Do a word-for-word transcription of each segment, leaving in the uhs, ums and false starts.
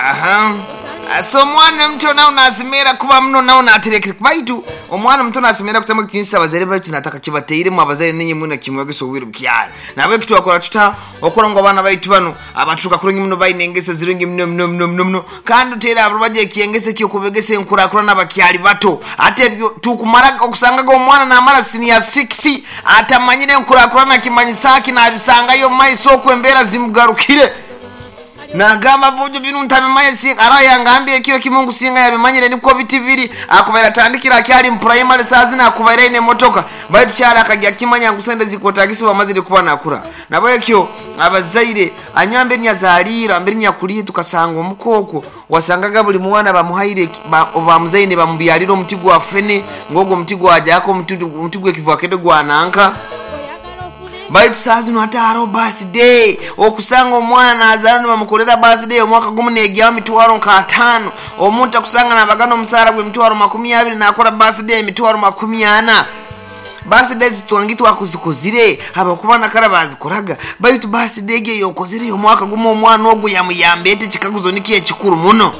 aha so mwana mtu na unasimera kuba mno na unatereka baitu omwana mtu nasimera kutama kitinsa bazere baitu nataka kibateire mu abazere ninyi muna kimwege so wiru byara nabe kitu akora tuta okora ngo bana baitu bano abatuka kuri ngimno bayinengese ziringi mno mno mno mno kandi tera ababaje kiyengese kiyo kubegese nkura kura nabakyali bato ate tukumara okusanga go mwana na mara senior six atamanyire nkura kura na kimanyisaki na bisanga yo maiso kwembera zimugarukire nagamba bojo binu ntabemaye si araya ngambiye kiyo kimungu singa yabimanyire niko bitiviri akubera tandikira kyali mu primary sazi na akubera ine motoka baitu cyara akajya kimanya ngusende zikotagisi bamazire kuba nakura nabaye kyo abazaire anyambe nyazalira mbere nyakuri tukasanga umukoko wasangaga buli mwana bamuhaire bamuzaine bamubyalira omutigo wa fene ngogo omutigo ajako omutigo ekiva kede gwananka baitu sazi no hataro birthday okusanga omwana nazalana bamukolera birthday omwaka gumu negya mitwaro nka tano omuntu akusanga nabagano musara gwe mitwaro makumi abiri nakora birthday mitwaro makumi ana birthday zitwangitu akuzikozire haba kubana kara bazikoraga baitu birthday ge yokozire omwaka gumu omwana ogwo yamuyambete kikaguzo nikiye kikuru muno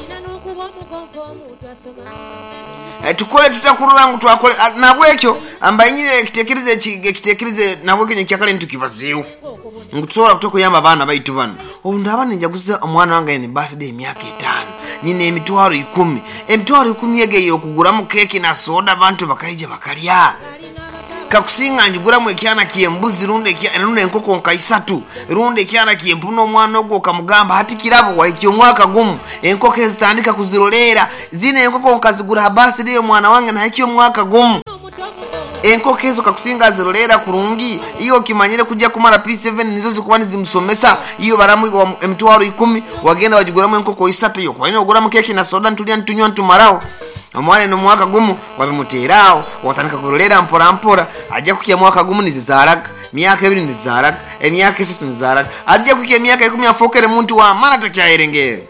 tukole tutakurura ngo twakole nabwekyo ambanyire kitekereze kitekereze nabwo kinye cyakale ntukibazeyo ngutsora kutokuyamba abana baitu bano ondabana njaguza omwana wanga ene birthday emyaka etano nyine emitwaro ikumi emitwaro ikumi yege yokugura mu keke na soda abantu bakayije bakalya kakusinga njigura mu ekyana kiyembuzi runde kya runde enkoko nka isatu runde kyana kiyempuno omwana ogwo kamugamba hati kirabo wa ikyo mwaka gumu enkoko ezitandika kuzirolera zine enkoko nkazigura birthday omwana wange na ikyo mwaka gumu enkoko ezo kakusinga zirolera kurungi iyo kimanyire kujya kumara P seven nizo zikwani zimsomesa iyo baramu emitwaro ikumi wagenda wajigura mu enkoko isatu yo kwa ino ogura mu keke na soda ntulia ntunywa ntumarao omwana no mwaka gumu wabimuterao watandika kurolera mpora mpora ajja kukiya mwaka gumu nizizaraga myaka ebiri nizizaraga emyaka esatu nizizaraga ajja kukiya myaka ikumi afokere muntu wa mana takyaerengere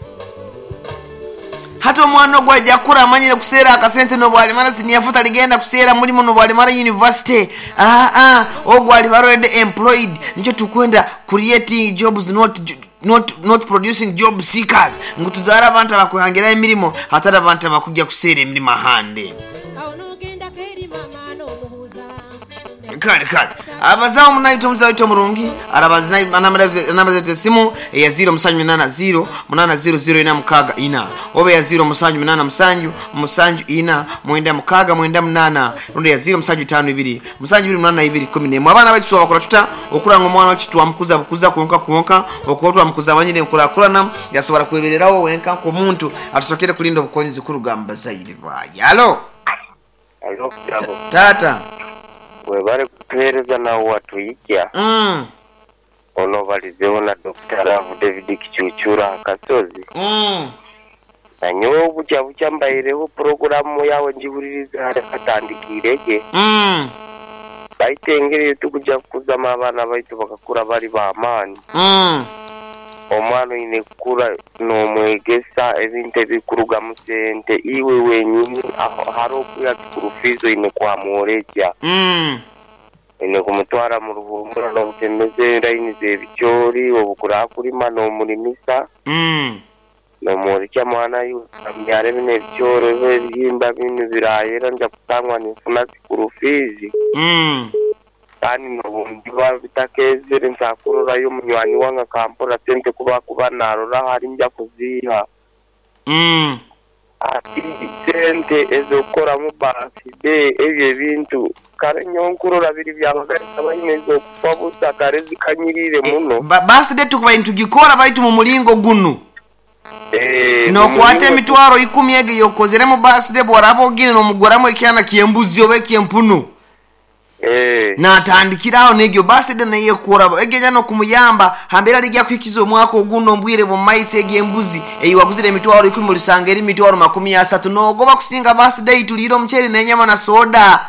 hato mwana gwa jakura amanyire kusera akasente no bwali mara siniyafuta ligenda kusera muri muno bwali mara university ah ah ogwa ali already employed nicho tukwenda creating jobs not not not producing job seekers ngutuzara abantu bakuhangira emirimo hatara abantu bakujja kusera emirimo hande kale kale abazawo munaito mzawo ito murungi arabazina anamazete simu ya zero musanju nana zero munana zero zero ina mukaga ina obe ya zero musanju nana musanju musanju ina mwenda mukaga mwenda munana runde ya zero musanju tano ibiri musanju ibiri munana ibiri kumi n'imwe abana bakitu bakora tuta okuranga omwana wakitu amukuza bukuza kuonka kuonka okotwa amukuza abanyine nkura kurana yasobora kwebererawo wenka ko muntu atusokere kulinda obukonzi kurugamba zaire baya allo allo tata webare kupereza na watu ikya mm ono balizeho na Doctor Love David Kichuchura Kasozi mm anyo bucya bucya mbayireho programu yawe njihuririza katandikirege mm bayitengere tukujya kuzama abana baitu bakakura bari bamani mm omwana ine kura no mwegesa ebinte bikuruga musente iwe wenyine haro kuya kurufizo ine kwa moreja mm ine kumutwara mu ruhumura no butemeze line ze bicyori obukura kuri mano muri misa mm no muri cya mwana yu amyare bine bicyoro bihimba binu birayera nja kutangwa ni funa kurufizi mm kandi n'ubundi babitakeze nzakurura yo munywani wanga kampora sente kuba kuba narora hari njya kuziha mm ati sente ezokora mu birthday ebye bintu kare nyonkurura biri byabagasa bayimezo kufa busa kare zikanyirire muno birthday tukuba intugikora baitu mu mulingo gunu eh no kwate mitwaro ikumi yege yokozere mu birthday borabo gine no mugoramo ikyana kiyembuzi obe kiyempunu eh na tandikiraho negyo birthday naye kuraba egeja no kumuyamba hambera ligya kwikiza omwaka oguno mbwire bo maise egembuzi eyi waguzire mitwaro ikumi mulisanga eri mitwaro makumi asatu no goba kusinga birthday tuliro mcheri nenyama na soda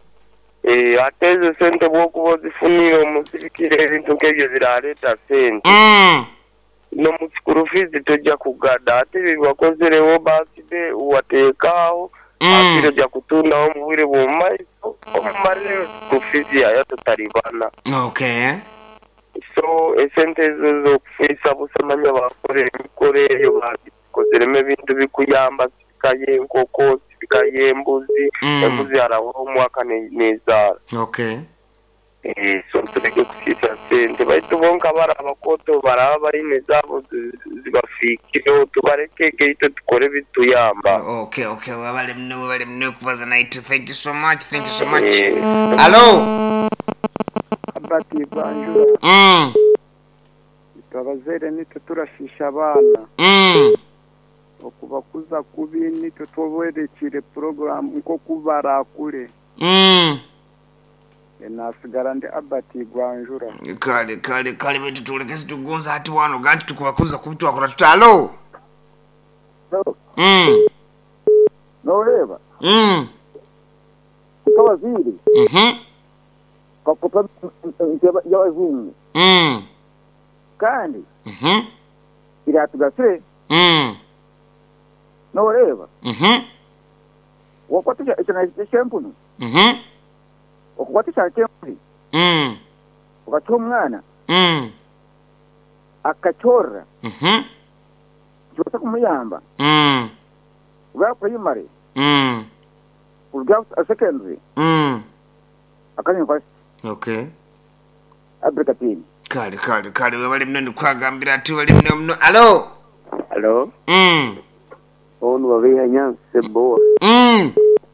eh ateze sente boko bozifuniro musirikire ibintu kebyo zirareta sente mm no musikurufizi tojja kugada ate bibakozerewo birthday uwatekaho akiro ja kutunda omubire bo maiso omare kufizi ya tutaribana okay so esente zo kufisa busamanya bakore mikore yo babikozeremo ebintu bikuyamba sikaye nkoko sikaye embuzi embuzi araho umwaka nezara okay eh so tuleke kusisa sente baitu bonka bara abakoto baraba bari nezabo zibafikiro tubareke keito tukore bituyamba okay okay wabale mno wabale mno kubaza night thank you so much thank you so much hello abati banjura mm twabazere nito turashisha abana mm okubakuza kubi nito twoberekire program nko kubara kure mm enasigara ndi abati gwanjura kale kale kale betu tulekesi tugonza hati wano ganti tukubakuza kubitwa akora tutalo no mm no leva mm twabazire mhm kakuta y'abazungu mm kandi mhm iratugase mm no leva mhm wakwatisha ekana shempunu mhm okwatisha shempunu mm ukatomwana mm akachora mhm cyose kumuyamba mm bwa primary mm ubwa secondary mm akanya kwa okay abrikatini kale kale kale bali mno kwagambira ati bali mno mno allo hello mm onu babeya nyanse bo mm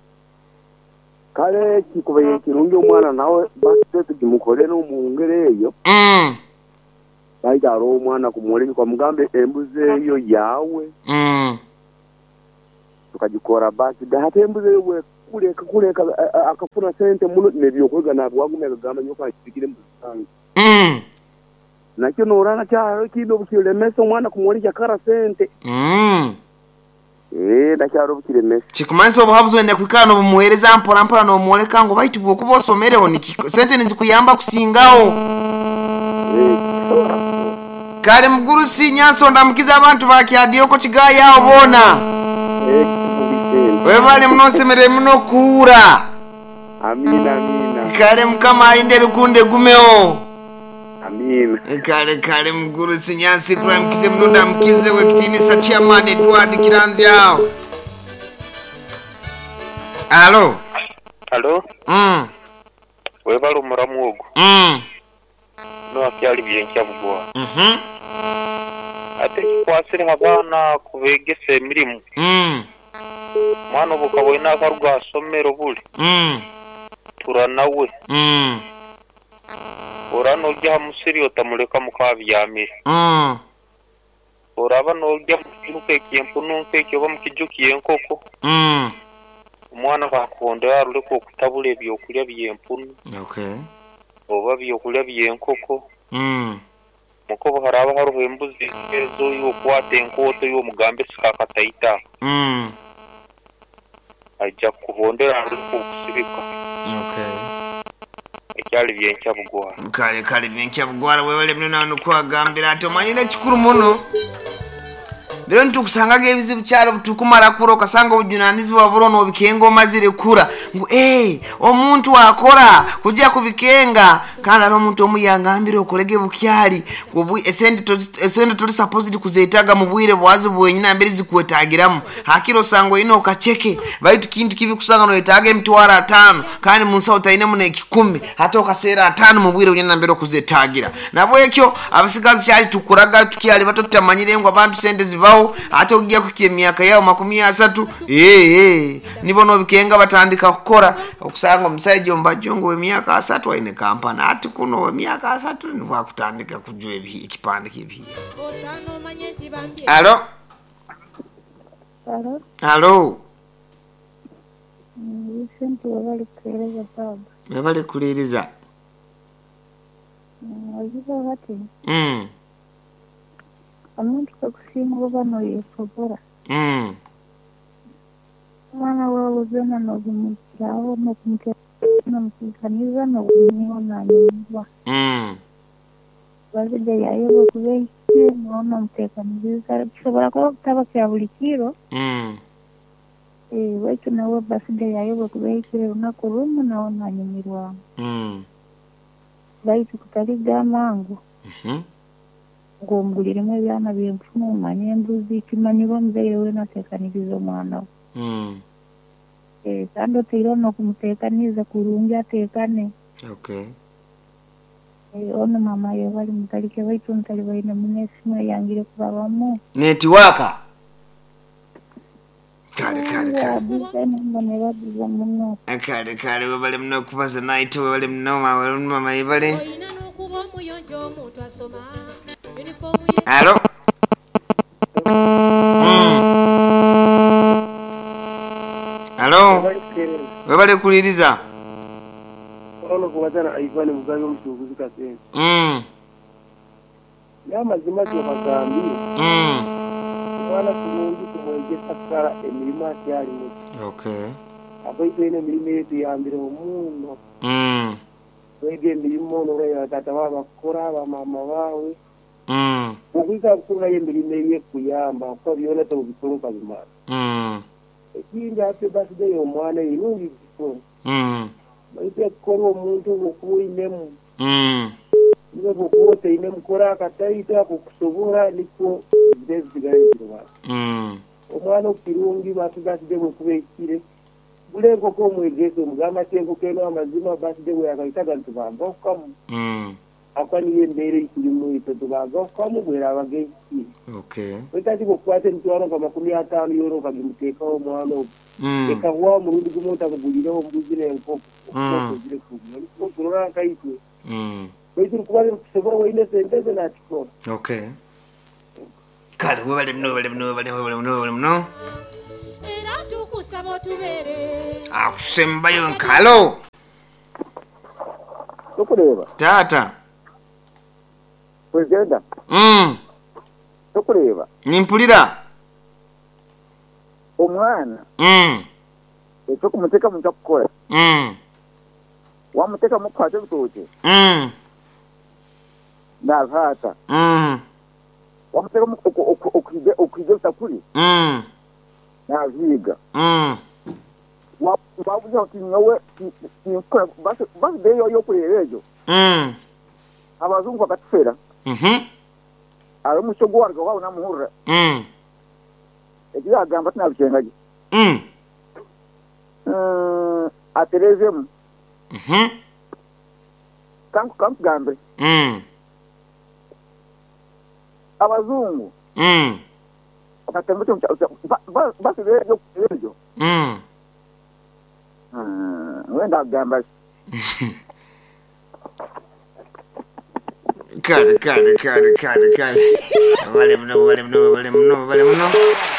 kale kikubaye kirungi umwana nawe basete kimukore no muungereyo mm bayaro umwana kumuriki kwa mugambe embuze yo yawe mm tukajikora basi dahate embuze we kule kule akafuna sente muno nebyo kwega nabwo wagumeka gamba nyoka kikire mbusanga mm nakyo norana cyaro kido bukire meso umwana kumuriki akara sente mm eh ndacyaro bukire meso chikumanso obuhabuzo ende kwikano bumuhereza mpora mpora no muoleka ngo baiti bwo kubosomereho ni sente nizikuyamba kusingaho kale muguru si nyanso ndamukiza abantu bakiadiyo ko kigaya obona we bali mnosemere mno kura amina amina kale mkama inde rukunde gumeo amina kale kale muguru si nyansi kura mkize mno ndamkize we kitini sa chairman Edward Kiranjao allo allo mm we bali muramugo mm no akyali byencha bugwa mhm ate kwasire abana kubegese emirimu mm mwana bukabona akarwa somero buli mm turanawe mm orano jya musiri otamureka mukabyamira mm oraba no jya mukiruke kiempo nunke cyo bamukijukiye nkoko mm umwana bakonde yarule ko kutabule byo kulya byempo okay oba byo kulya byenkoko mm muko haraba haruhe embuzi ezo yo kwate nkoto yo mugambe sikakataita mm ajja kuhondera ko kusibika okay ekyali byencha bugwa kale kale byencha bugwara webale mno nanu kwagambira ati omanyire kikuru muno bero ntukusanga ebizibu cyaro tukumara kuro kasanga ubujunanizi bwaburo no bikengo mazire kura ngo eh omuntu akora kujya kubikenga kandi ari omuntu omuyangambire okolege bukyali kubu esende to esende to supposed kuzetaga mu bwire bwazi bwenyina mbere zikwetagiramu hakiro sango ino kacheke baitu kintu kibi kusanga no etage mtwara atano kandi munsa utaine mu nekikumi hata okasera atano mu bwire bunyina mbere kuzetagira nabo ekyo abasigazi cyali tukuraga tukyali batotamanyire ngo abantu sende zibaho ate ogiya kukiye myaka yao makumi asatu eh eh nibo no bikenga batandika kukora okusanga omusaije ombajongo we myaka asatu aine kampana ati kuno we myaka asatu ni wakutandika kujwe ebi kipande kibi allo allo allo Vicente wali kueleza baba bali kuliriza wajiba wati mm amuntu kakusinga bano yefobora mm mwana wawe zena no kumukiraho no kumukira mukaniza no kunyona nyumba mm bazide yayo kubeshye none mtekaniza kishobora ko kutabakira buli kiro mm eh wetu nawe baside yayo kubeshye unakurumu naona nyumirwa mm baitu kutaliga mangu mhm ngo mbuliremu ebyana byenfuna omanye embuzi kimanyiba omuzaire we nateekaniriza omwana we. Mm. Eh, kandi oteire ono okumuteekaniza kurungi ateekane. Okay. Eh, ono mama ye bali mutalike baitu ntali baine munesimu eyangire kubabamu. Netiwaka. Kale kale kale. Mbone babiza muno. Kale kale webale mno kubaza night webale mno mama mama ibale. Hello. Mm. Hello. Webale kuliriza. Ono kubatana aifane mugayo mtukuzi kaseni. Mm. Ya mazima cyo bagambi. Mm. Wana kumungi kumwenge sakara emirima cyari mu. Okay. Abaito ine mirime yetu yambire omuno. Mm. Wege mirimo no ya tata baba kora ba mama bawe. Mm. Ubika kuna ye mirime ye kuyamba ko byona to bikuru bizimana. Mm. Ekindi ate birthday omwana inungi biko. Mm. Baite koro omuntu okuinemu. Mm. Niwe bokote ine mukora akataita kukusobora niko ndezigayirwa. Mm. Omwana okirungi batugashide kubekire. Bulengo ko mwegeso mugama tengo keno amazima baside we akaitaga ntubaga okamu. Mm. Akwani yembere ikiri mu itubaga okamu bwera abageki. Okay. Wetati bokwate ntwaro kama kumi atano yoro kagimuteka omwana. Mm. Eka wa murundi kumota kugulira ombuzire enkoko. Mm. Kugire kugire. Ko kurora kaitwe. Mm. Wetiri kubale kusobora wine senteze na tiko. Okay. Kale webale mno webale mno webale mno webale mno. Akusembayo nkalo. Tukureba. Tata. Kwegenda. Mm. Tukureba. Nimpulira. Omwana. Mm. Ekyo kumuteka mu kyakukora. Mm. Wamuteka mu kwate bitoke. Mm. Navata. Mm. Wamuteka mu okuje okuje takuri. Mm. Naviga. Mm. Wabuza ati nyowe nkora basi basi beyo yo kurerejo. Mm. Abazungu bakatufera. Mhm. Ari mushogo warga wawo namuhurra. Mm. Ekira gamba tna bicengaje. Mm. Eh aterezem. Mhm. Kanku kanku gambe. Mm. Abazungu. Mm. Bakatembeto basi beyo kurerejo. Mm. Ah, wenda gamba. Kale kale kale kale kale. Wale mno wale mno wale mno wale mno.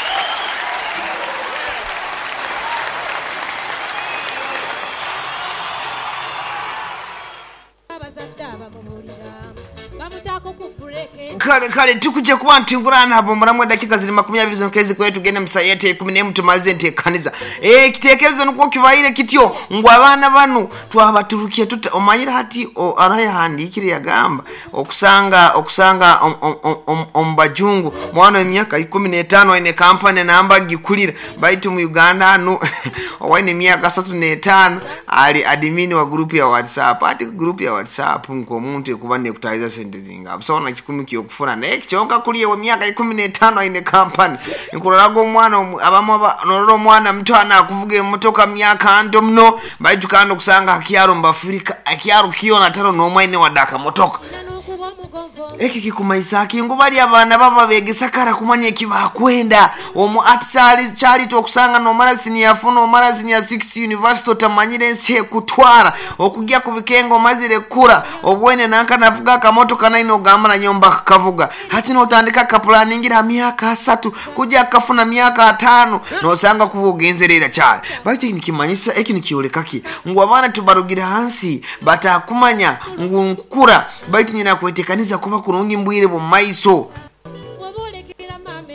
Kale kale tukuje kuba ntungurana hapo muramwe dakika ziri makumyabiri zokezi kwetu tugende musayete kumi n'emu tumaze ntekaniza eh kitekerezo nuko kibaire kityo ngo abana banu twabaturukiye tuta omanyira hati araya handikire yagamba okusanga okusanga ombajungu mwana w'emyaka ikumi n'etaano ine kampani namba gikulira baitu mu Uganda no waine myaka asatu n'etaano ali admin wa group ya WhatsApp ati group ya WhatsApp ngo omuntu ekubane kutayiza sente zinga abasona kikumi kiyo kufuna naye kichonga kuliye wa myaka ikumi n'etaano ine kampani nkurarago mwana abamo nororo mwana mtwana akuvuga emotoka myaka ndo mno baitu kando kusanga akiyaro mbafurika akiyaro kiona taro no mwaine wadaka motoka eki kikumaisa kingu bali abana baba begesakara kumanye kibakwenda omu atsali chali tokusanga no mara senior funo mara senior sixty university tamanyire nse kutwara okugya kubikengo mazire kura obwene nanka navuga kamoto kana ino gamba na nyomba kavuga hati no tandika ka planning ira myaka asatu kujya kafuna myaka atano no sanga kubugenzerera cyane bati nikimanyisa eki nikiyolekaki ngo abana tubarugira hansi batakumanya ngo nkukura bati nyina kwetekaniza kuba kurungi mbwire mu maiso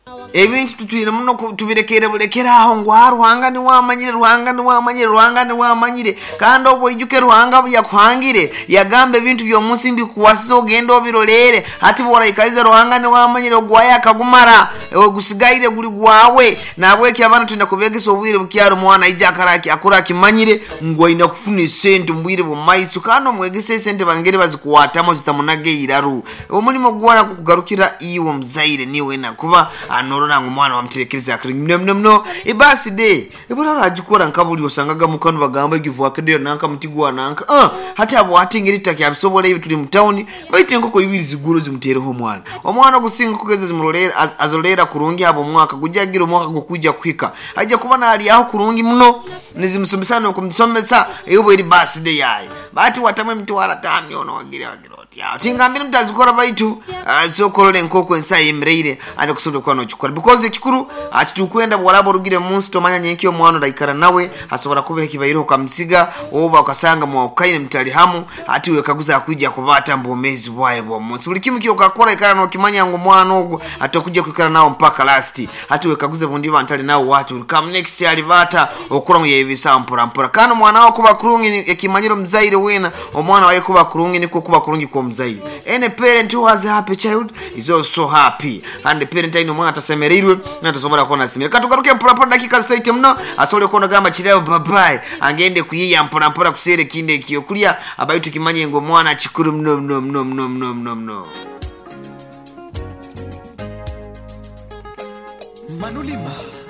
ebintu tutwire muno tubirekere burekera aho ngo haruhanga ni wamanyire ruhanga ni wamanyire ruhanga ni wamanyire kandi obwo ijuke ruhanga yakwangire yagambe bintu byo munsi mbi kuwasizo gendo birolere hati bora ikaliza ruhanga ni wamanyire gwaya akagumara gusigaire guri gwawe nabwe kyabana tunda kubegesa obwire bukyaro mwana ijakaraki akura kimanyire ngo ina kufuna sente mbwire bo maisu kandi omwegese sente bangere bazikuwatamo zitamunage iraru omulimo gwana kugarukira iwo mzaire niwe na kuba anorona ngo mwana wamterekeza akiri mno mno mno ibasi de ibura rajikora nkabuli osangaga mukano bagamba givuwa kede nanka mutigwa nanka ah hata abo atingirita kyabisobole ibi tuli mu town bayite nkoko ibiri ziguro zimutereho mwana omwana gusinga kugeze zimurolera azolera kurungi abo mwaka gujagira umwaka gukujya kwika ajya kubana ali aho kurungi muno nizimusumbisana kumsomesa yobo iri birthday yayi bati watamwe mtwara tano yono wagira wagira ya tingambira mtazikora baitu so kolole nkoko ensaye mreire ane kusodo kwa no chukora because kikuru ati tukwenda bwalabo rugire munsi to manya nyenkyo mwana daikara nawe asobora kubeha kibayiro kamsiga oba ukasanga mu okaine mtali hamu ati we kaguza kujya kubata mbomezi bwaye bo munsi buli kimu kyokakora ikara no kimanya ngo mwana ogo atokujja kwikara nawo mpaka last ati we kaguze bundi bantali nawo watu come next year bata okura mu yebisa mpora mpora kana mwana wako kuba kurungi ekimanyiro mzaire wena omwana waye kuba kurungi niko kuba kurungi ko mzaire any parent who has a happy child is also happy and the parent ino mwana atasemerirwe na tuzobora kuona simira katugaruke mpora mpora dakika straight mno asole kuona gama chireo babaye angende kuyiya mpora mpora kusere kinde kiyo kulia abayitu kimanye ngo mwana chikuru mno mno mno mno mno mno mno Manulima